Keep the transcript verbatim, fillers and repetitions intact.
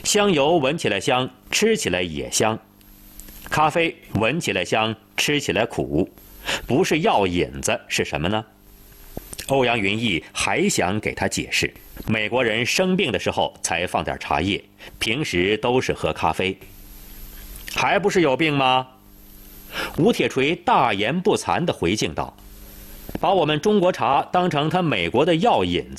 香油闻起来香，吃起来也香；咖啡闻起来香，吃起来苦，不是药引子是什么呢？欧阳云逸还想给他解释，美国人生病的时候才放点茶叶，平时都是喝咖啡，还不是有病吗？吴铁锤大言不惭地回敬道：“把我们中国茶当成他美国的药引子。”